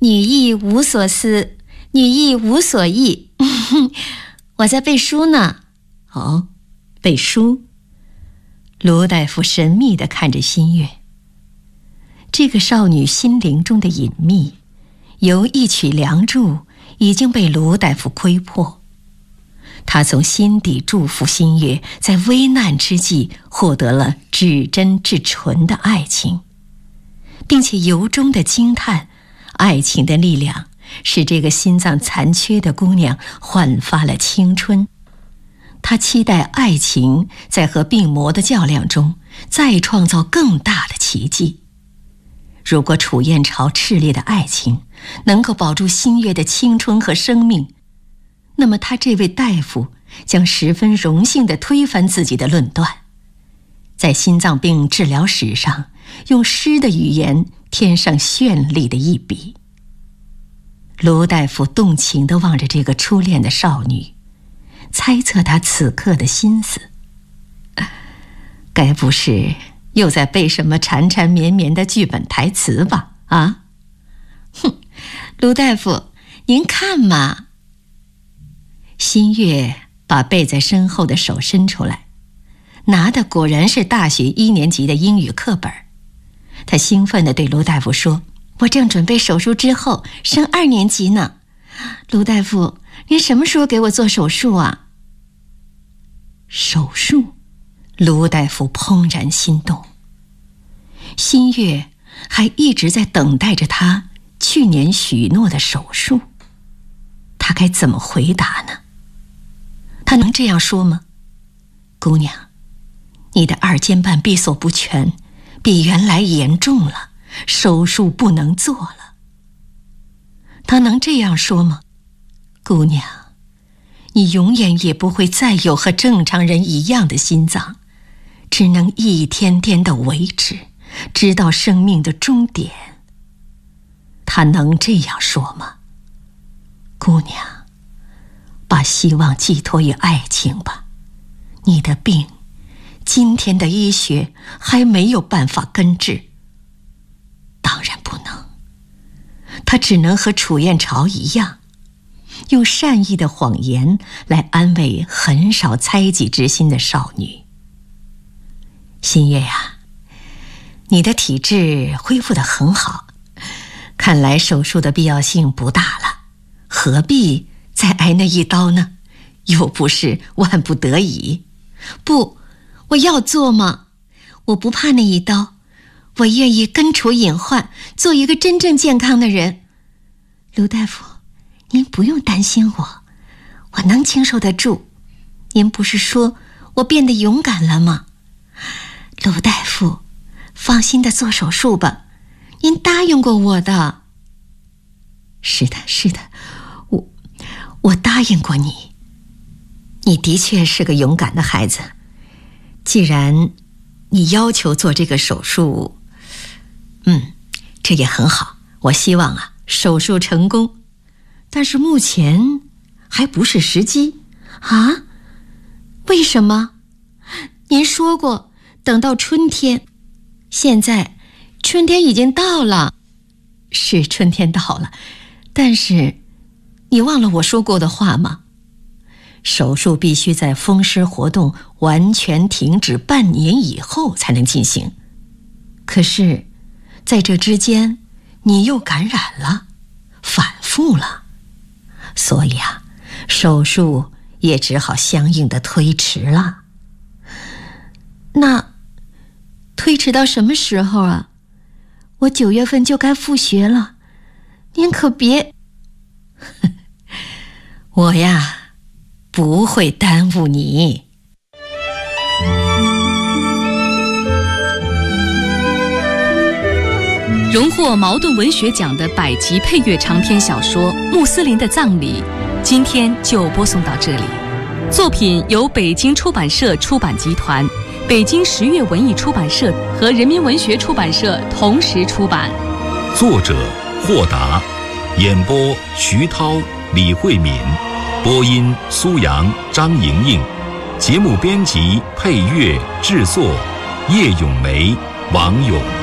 女亦无所思，女亦无所忆。我在背书呢。 哦，背书。卢大夫神秘地看着新月。这个少女心灵中的隐秘，由一曲《梁祝》已经被卢大夫窥破。他从心底祝福新月在危难之际获得了至真至纯的爱情，并且由衷地惊叹爱情的力量使这个心脏残缺的姑娘焕发了青春。他期待爱情在和病魔的较量中再创造更大的奇迹。如果楚燕朝炽烈的爱情能够保住新月的青春和生命，那么他这位大夫将十分荣幸地推翻自己的论断，在心脏病治疗史上用诗的语言添上绚丽的一笔。卢大夫动情地望着这个初恋的少女，猜测她此刻的心思。该不是又在背什么缠缠绵绵的剧本台词吧？啊？ 哼，卢大夫，您看嘛。 新月把背在身后的手伸出来，拿的果然是大学1年级的英语课本。他兴奋地对卢大夫说：“ 我正准备手术之后升2年级呢。卢大夫，您什么时候给我做手术啊？” 手术？卢大夫怦然心动。新月还一直在等待着他去年许诺的手术，他该怎么回答呢？他能这样说吗？姑娘，你的二尖瓣闭锁不全，比原来严重了，手术不能做了。他能这样说吗？姑娘，你永远也不会再有和正常人一样的心脏，只能一天天的维持，直到生命的终点。他能这样说吗？姑娘，把希望寄托于爱情吧，你的病，今天的医学还没有办法根治。当然不能，他只能和楚燕朝一样，用善意的谎言来安慰很少猜忌之心的少女。新月呀，你的体质恢复得很好，看来手术的必要性不大了，何必再挨那一刀呢？又不是万不得已。 不，我要做嘛，我不怕那一刀，我愿意根除隐患，做一个真正健康的人。卢大夫，您不用担心我，我能经受得住。您不是说我变得勇敢了吗？卢大夫，放心的做手术吧，您答应过我的。 是的，是的，我答应过你。你的确是个勇敢的孩子。既然你要求做这个手术，这也很好。我希望手术成功，但是目前还不是时机。 啊？为什么？您说过等到春天，现在春天已经到了。 是春天到了，但是你忘了我说过的话吗？手术必须在风湿活动完全停止半年以后才能进行。可是在这之间你又感染了，反复了，所以手术也只好相应的推迟了。 那推迟到什么时候啊？我9月份就该复学了，您可别。 我不会耽误你。 荣获茅盾文学奖的百集配乐长篇小说《穆斯林的葬礼》，今天就播送到这里。作品由北京出版社出版集团、北京十月文艺出版社和人民文学出版社同时出版。 作者霍达，演播徐涛、李慧敏，播音苏阳、张莹莹，节目编辑、配乐、制作叶咏梅、王勇。